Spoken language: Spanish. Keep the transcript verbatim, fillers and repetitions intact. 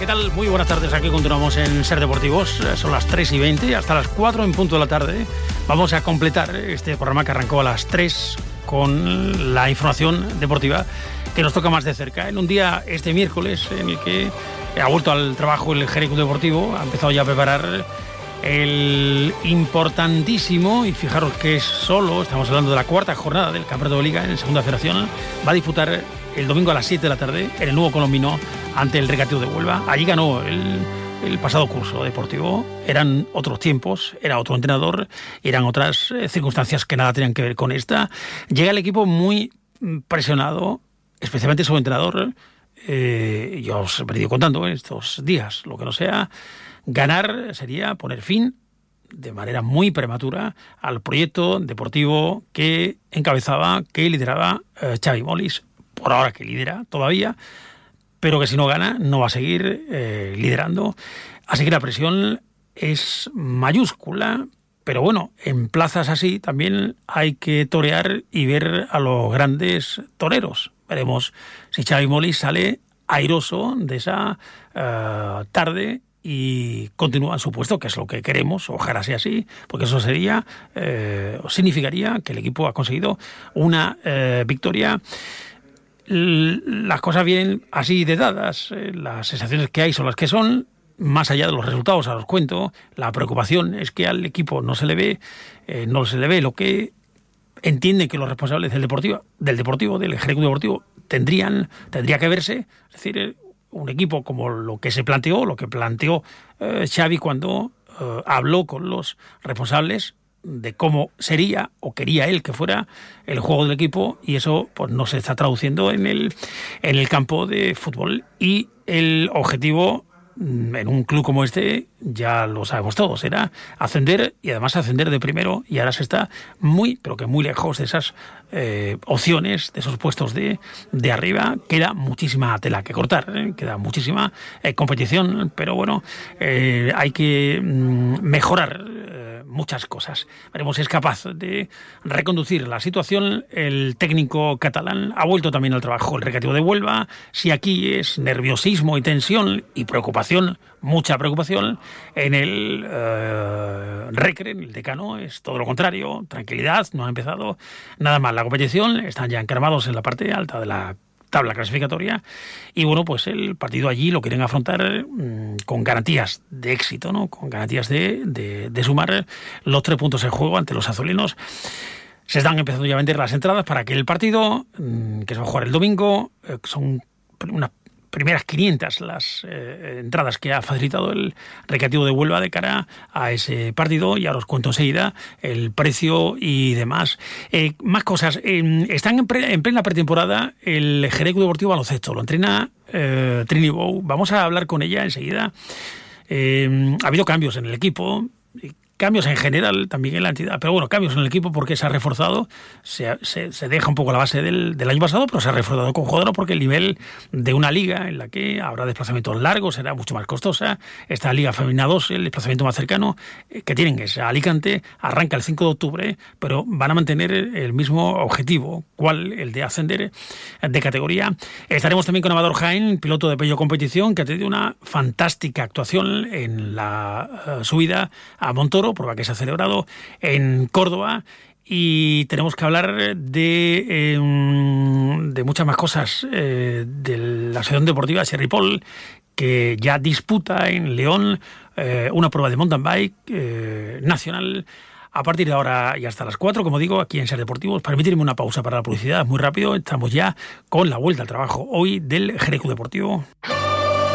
¿qué tal? Muy buenas tardes, aquí continuamos en Ser Deportivos, son las tres y veinte, hasta las cuatro en punto de la tarde. Vamos a completar este programa que arrancó a las tres con la información deportiva que nos toca más de cerca. En un día, este miércoles, en el que ha vuelto al trabajo el Jerez Club Deportivo, ha empezado ya a preparar el importantísimo, y fijaros que es solo, estamos hablando de la cuarta jornada del Campeonato de Liga en Segunda Federación, va a disputar el domingo a las siete de la tarde en el Nuevo Colombino ante el Recreativo de Huelva. Allí ganó el, el pasado curso deportivo, eran otros tiempos, era otro entrenador, eran otras eh, circunstancias que nada tenían que ver con esta. Llega el equipo muy presionado, especialmente su entrenador. Eh, yo os he venido contando en estos días, lo que no sea, ganar sería poner fin de manera muy prematura al proyecto deportivo que encabezaba, que lideraba eh, Xavi Molist, por ahora que lidera todavía, pero que si no gana no va a seguir eh, liderando. Así que la presión es mayúscula, pero bueno, en plazas así también hay que torear y ver a los grandes toreros. Veremos si Xavi Molist sale airoso de esa uh, tarde y continúa en su puesto, que es lo que queremos, ojalá sea así, porque eso sería, eh, significaría que el equipo ha conseguido una eh, victoria. Las cosas vienen así de dadas, las sensaciones que hay son las que son, más allá de los resultados, os los cuento. La preocupación es que al equipo no se le ve, eh, no se le ve lo que entienden que los responsables del deportivo, del deportivo, del Jerez Club Deportivo, tendrían, tendría que verse, es decir, un equipo como lo que se planteó, lo que planteó eh, Xavi cuando eh, habló con los responsables de cómo sería o quería él que fuera el juego del equipo, y eso pues no se está traduciendo en el, en el campo de fútbol. Y el objetivo en un club como este, ya lo sabemos todos, era ascender, y además ascender de primero, y ahora se está muy, pero que muy lejos de esas eh, opciones, de esos puestos de, de arriba. Queda muchísima tela que cortar, ¿eh? Queda muchísima eh, competición, pero bueno, eh, hay que mm, mejorar eh, muchas cosas. Veremos si es capaz de reconducir la situación. El técnico catalán ha vuelto también al trabajo, el Recreativo de Huelva. Si aquí es nerviosismo y tensión y preocupación, mucha preocupación, en el uh, Recre, en el Decano, es todo lo contrario, tranquilidad, no ha empezado nada mal la competición, están ya encaramados en la parte alta de la tabla clasificatoria, y bueno, pues el partido allí lo quieren afrontar mmm, con garantías de éxito, ¿no? Con garantías de, de, de sumar los tres puntos en juego ante los azulinos. Se están empezando ya a vender las entradas para que el partido, mmm, que se va a jugar el domingo, eh, son unas primeras quinientas las eh, entradas que ha facilitado el Recreativo de Huelva de cara a ese partido. Ya os cuento enseguida el precio y demás. Eh, más cosas. Eh, están en, pre, en plena pretemporada el Jerez Club Deportivo Baloncesto. Lo entrena eh, Trini Bou. Vamos a hablar con ella enseguida. Eh, ha habido cambios en el equipo, cambios en general también en la entidad, pero bueno, cambios en el equipo porque se ha reforzado, se, se, se deja un poco la base del, del año pasado, pero se ha reforzado con jugadores porque el nivel de una liga en la que habrá desplazamientos largos será mucho más costosa. Esta Liga Femenina dos, el desplazamiento más cercano eh, que tienen es Alicante, arranca el cinco de octubre, pero van a mantener el mismo objetivo, cuál, el de ascender de categoría. Estaremos también con Amador Jaén, piloto de Pello Competición, que ha tenido una fantástica actuación en la uh, subida a Montoro, prueba que se ha celebrado en Córdoba. Y tenemos que hablar de, eh, de muchas más cosas, eh, de la Asociación Deportiva Sherry-Paul, que ya disputa en León eh, una prueba de mountain bike eh, nacional. A partir de ahora y hasta las cuatro, como digo, aquí en Ser Deportivos. Permitirme una pausa para la publicidad, muy rápido. Estamos ya con la vuelta al trabajo hoy del Jerez Club Deportivo.